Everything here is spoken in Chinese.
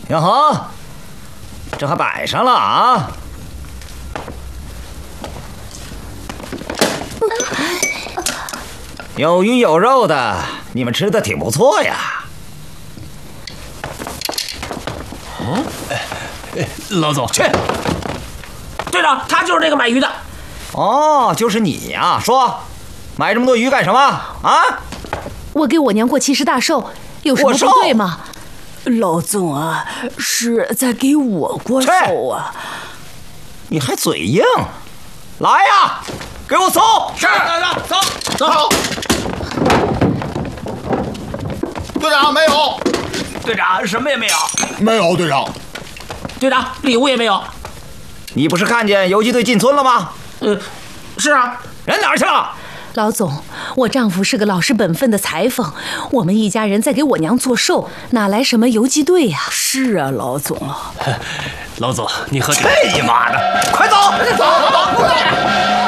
哟呵，这还摆上了啊！有鱼有肉的，你们吃的挺不错呀。 老总， 去。队长，他就是那个买鱼的。 哦，就是你呀！说，买这么多鱼干什么啊？ 我给我娘过70大寿，有什么不对吗？ 老总啊，是在给我过寿啊！ 你还嘴硬？来呀，给我走！ 是，走。 队长没有。 队长什么也没有。 没有，队长。 队长礼物也没有。 你不是看见游击队进村了吗？ 是啊。 人哪儿去了？ 老总，我丈夫是个老实本分的裁缝，我们一家人在给我娘做寿，哪来什么游击队呀？ 是啊，老总啊。 老总，你喝酒。 去你妈的！快走！ 走！